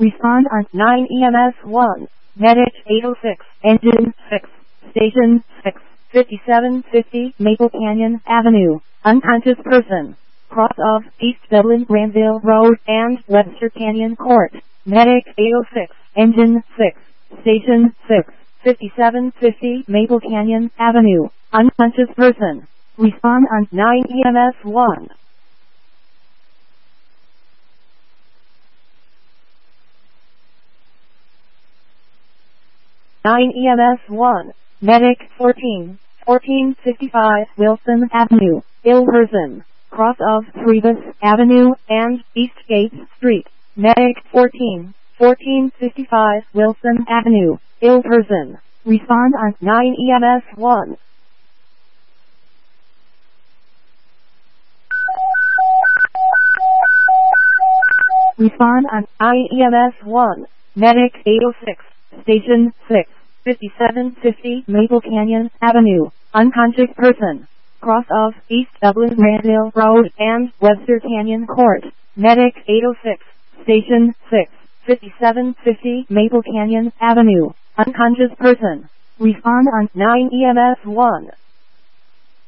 Respond on 9 EMS 1. Medic 806. Engine 6. Station 6. 5750 Maple Canyon Avenue. Unconscious person. Cross of East Dublin Granville Road and Webster Canyon Court. Medic 806. Engine 6. Station 6. 5750 Maple Canyon Avenue. Unconscious person. Respond on 9 EMS 1. EMS 1. Medic 14. 1455 Wilson Avenue. Ill person. Cross of Trevis Avenue and Eastgate Street. Medic 14. 1455 Wilson Avenue. Ill person. Respond on 9 EMS 1. Respond on 9 EMS 1. Medic 806. Station 6. 5750 Maple Canyon Avenue. Unconscious person. Cross of East Dublin Granville Road and Webster Canyon Court. Medic 806. Station 6. 5750 Maple Canyon Avenue. Unconscious person. Respond on 9 EMS 1.